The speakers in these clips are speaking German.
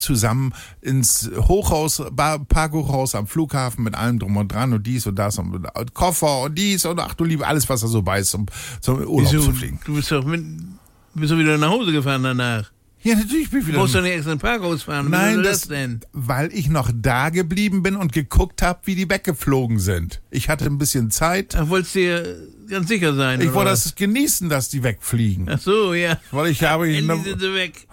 zusammen ins Hochhaus, Parkhochhaus am Flughafen mit allem drum und dran und dies und das und Koffer und dies und ach du Liebe, alles was da so bei ist, zum Urlaub zu fliegen. Du bist doch wieder nach Hause gefahren danach. Ja, natürlich bin ich wieder. Du musst doch nicht extra in den Parkhaus fahren. Nein, das denn? Weil ich noch da geblieben bin und geguckt habe, wie die weggeflogen sind. Ich hatte ein bisschen Zeit. Ach, wolltest du dir ganz sicher sein? Ich wollte das genießen, dass die wegfliegen. Ach so, ja. Weil ich habe Endlich sind sie weg.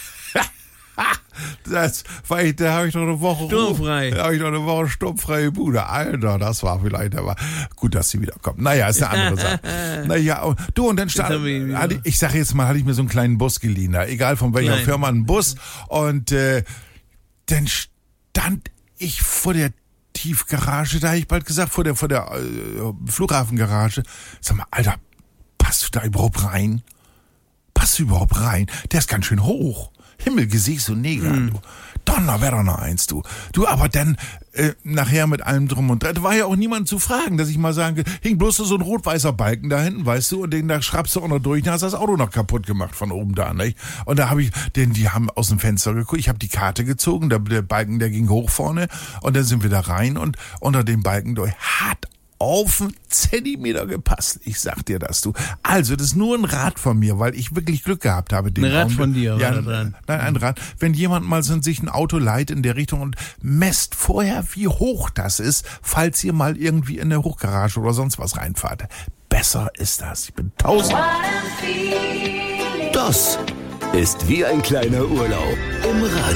Da habe ich noch eine Woche sturmfrei. Da habe ich noch eine Woche sturmfreie Bude. Alter, das war vielleicht aber gut, dass sie wiederkommt. Naja, ist eine andere Sache. Naja, und dann hatte ich mir so einen kleinen Bus geliehen. Egal von welcher Firma, einen Bus. Und dann stand ich vor der Tiefgarage, da habe ich bald gesagt, vor der Flughafengarage. Sag mal, Alter, passt du da überhaupt rein? Passt du überhaupt rein? Der ist ganz schön hoch. Himmel, Gesicht und Nägel, du. Donnerwetter noch eins, du. Du, aber dann nachher mit allem drum und dran. Da war ja auch niemand zu fragen, dass ich mal sagen, hing bloß so ein rot-weißer Balken da hinten, weißt du, und den da schraubst du auch noch durch, dann hast du das Auto noch kaputt gemacht von oben da, nicht? Und da habe die haben aus dem Fenster geguckt, ich habe die Karte gezogen, der Balken, der ging hoch vorne und dann sind wir da rein und unter dem Balken durch hat auf einen Zentimeter gepasst. Ich sag dir das, du. Also, das ist nur ein Rat von mir, weil ich wirklich Glück gehabt habe. Ein Rat von dir, ja, oder dran? Nein, ein Rat. Wenn jemand mal sich ein Auto leiht in der Richtung und messt vorher, wie hoch das ist, falls ihr mal irgendwie in der Hochgarage oder sonst was reinfahrt. Besser ist das. Ich bin 1000. Das ist wie ein kleiner Urlaub im Radio.